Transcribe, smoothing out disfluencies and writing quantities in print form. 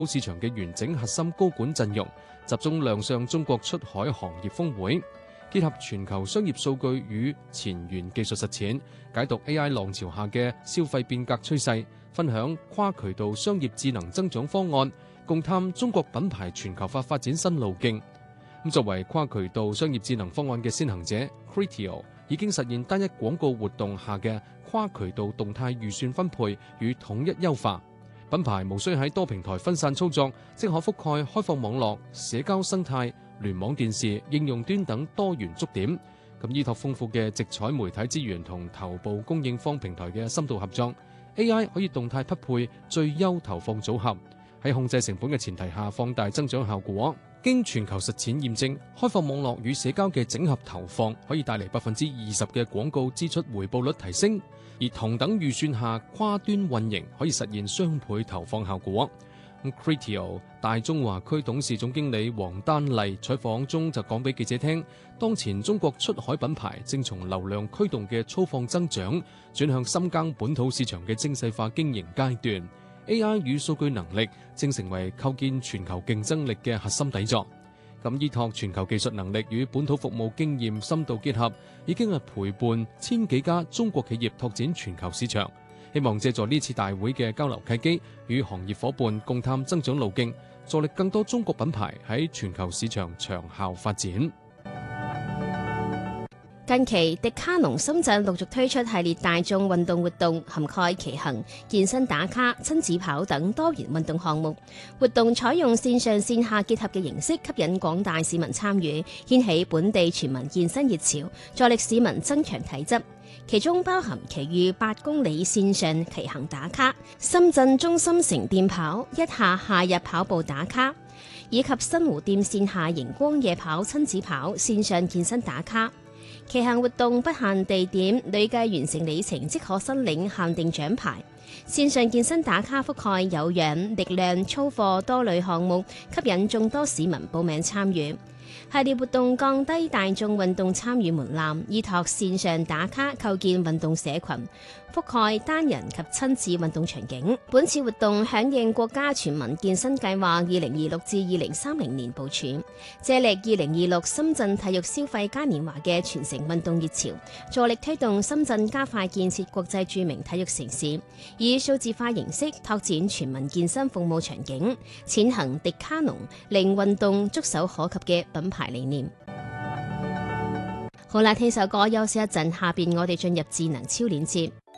市場嘅完整核心高管陣容，集中亮相中國出海行業峰會，結合全球商業數據與前沿技術實踐，解讀 AI 浪潮下嘅消費變革趨勢，分享跨渠道商業智能增長方案，共探中國品牌全球化發展新路徑。作為跨渠道商業智能方案嘅先行者 Criteo 已經實現單一廣告活動下嘅跨渠道動態預算分配與統一優化。品牌無需喺多平台分散操作，即可覆蓋開放網絡、社交生態、聯網電視、應用端等多元觸點。依託豐富嘅直採媒體資源同頭部供應方平台嘅深度合作， AI 可以動態匹配最優投放組合，喺控制成本嘅前提下放大增長效果。經全球實踐驗證，開放網絡與社交嘅整合投放可以帶嚟20%嘅廣告支出回報率提升，而同等預算下跨端運營可以實現雙倍投放效果。Criteo 大中華區董事總經理黃丹麗採訪中就講俾記者聽，當前中國出海品牌正從流量驅動嘅粗放增長轉向深耕本土市場嘅精細化經營階段。AI 與數據能力正成為構建全球競爭力嘅核心底座。依託全球技術能力與本土服務經驗深度結合，已經陪伴千幾家中國企業拓展全球市場。希望借助呢次大會嘅交流契機，與行業夥伴共探增長路徑，助力更多中國品牌喺全球市場長效發展。 近期，迪卡儂深圳陸續推出系列大眾運動活動，涵蓋騎行、健身打卡、親子跑等多元運動項目。活動採用線上線下結合嘅形式，吸引廣大市民參與，掀起本地全民健身熱潮，助力市民增強體質。其中包含其餘8公里線上騎行打卡、深圳中心城電跑、一下夏日跑步打卡，以及新湖店線下熒光夜跑、親子跑、線上健身打卡。騎行活動不限地點，累計完成里程即可申領限定獎牌。線上健身打卡覆蓋有氧、力量、操課多類項目，吸引眾多市民報名參與。系列活動降低大眾運動參與門檻，依託線上打卡構建運動社群，覆蓋單人及親子運動場景。本次活動響應國家全民健身計劃2026至2030年部署，借力2026深圳體育消費嘉年華嘅全城運動熱潮，助力推動深圳加快建設國際著名體育城市，以數字化形式拓展全民健身服務場景，踐行迪卡儂令運動觸手可及嘅品牌理念。好啦，聽首歌休息一陣，下邊我哋進入智能超鏈接。